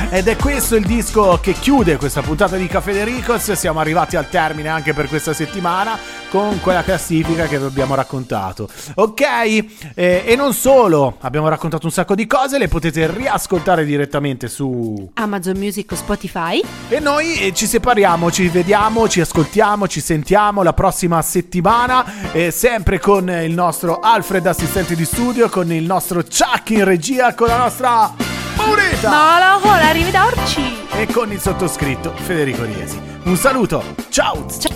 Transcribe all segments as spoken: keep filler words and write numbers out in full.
Ed è questo il disco che chiude questa puntata di Caffè De Ricos. Siamo arrivati al termine anche per questa settimana con quella classifica che vi abbiamo raccontato. Ok, eh, e non solo, abbiamo raccontato un sacco di cose, le potete riascoltare direttamente su Amazon Music o Spotify. E noi eh, ci separiamo, ci vediamo, ci ascoltiamo, ci sentiamo la prossima settimana, eh, sempre con il nostro Alfred assistente di studio, con il nostro Chuck in regia, con la nostra Maureta. No, no, arrivederci. E con il sottoscritto Federico Riesi. Un saluto, ciao. Ciao.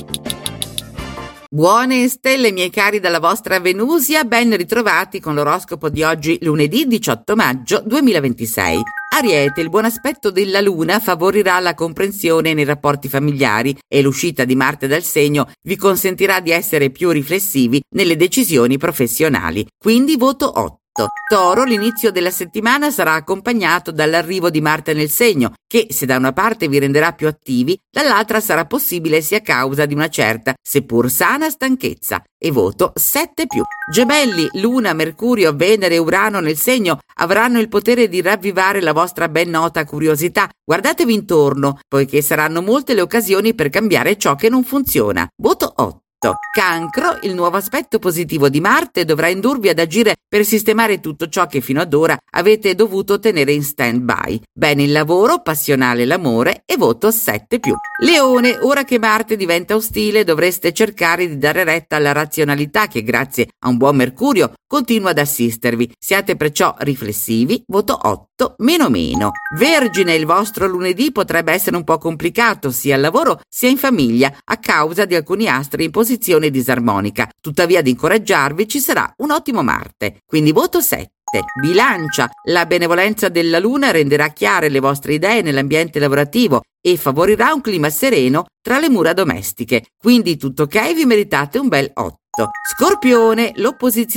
Buone stelle miei cari dalla vostra Venusia, ben ritrovati con l'oroscopo di oggi lunedì diciotto maggio duemilaventisei. Ariete, il buon aspetto della luna favorirà la comprensione nei rapporti familiari e l'uscita di Marte dal segno vi consentirà di essere più riflessivi nelle decisioni professionali, quindi voto otto. Toro, l'inizio della settimana sarà accompagnato dall'arrivo di Marte nel segno, che se da una parte vi renderà più attivi, dall'altra sarà possibile sia causa di una certa, seppur sana, stanchezza. E voto sette più. Gemelli, Luna, Mercurio, Venere e Urano nel segno avranno il potere di ravvivare la vostra ben nota curiosità. Guardatevi intorno, poiché saranno molte le occasioni per cambiare ciò che non funziona. Voto otto. Cancro, il nuovo aspetto positivo di Marte dovrà indurvi ad agire per sistemare tutto ciò che fino ad ora avete dovuto tenere in stand-by. Bene il lavoro, passionale l'amore e voto sette più. Leone, ora che Marte diventa ostile dovreste cercare di dare retta alla razionalità che grazie a un buon Mercurio continua ad assistervi. Siate perciò riflessivi, voto otto meno meno. Vergine, il vostro lunedì potrebbe essere un po' complicato sia al lavoro sia in famiglia a causa di alcuni astri in posizione disarmonica. Tuttavia ad incoraggiarvi ci sarà un ottimo Marte, quindi voto sette. Bilancia, la benevolenza della Luna renderà chiare le vostre idee nell'ambiente lavorativo e favorirà un clima sereno tra le mura domestiche, quindi tutto ok, vi meritate un bel otto. Scorpione, l'opposizione